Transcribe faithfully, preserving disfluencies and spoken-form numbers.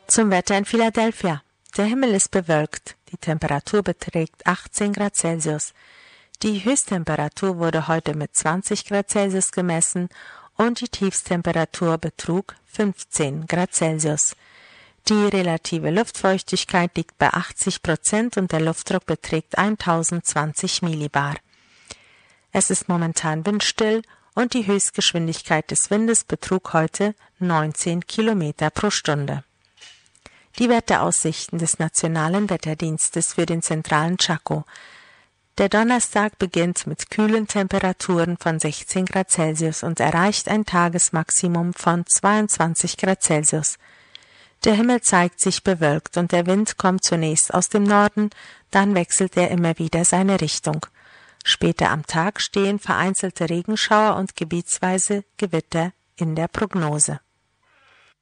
Zum Wetter in Philadelphia. Der Himmel ist bewölkt. Die Temperatur beträgt achtzehn Grad Celsius. Die Höchsttemperatur wurde heute mit zwanzig Grad Celsius gemessen und die Tiefsttemperatur betrug fünfzehn Grad Celsius. Die relative Luftfeuchtigkeit liegt bei achtzig Prozent und der Luftdruck beträgt tausendzwanzig Millibar. Es ist momentan windstill und die Höchstgeschwindigkeit des Windes betrug heute neunzehn Kilometer pro Stunde. Die Wetteraussichten des Nationalen Wetterdienstes für den zentralen Chaco. Der Donnerstag beginnt mit kühlen Temperaturen von sechzehn Grad Celsius und erreicht ein Tagesmaximum von zweiundzwanzig Grad Celsius. Der Himmel zeigt sich bewölkt und der Wind kommt zunächst aus dem Norden, dann wechselt er immer wieder seine Richtung. Später am Tag stehen vereinzelte Regenschauer und gebietsweise Gewitter in der Prognose.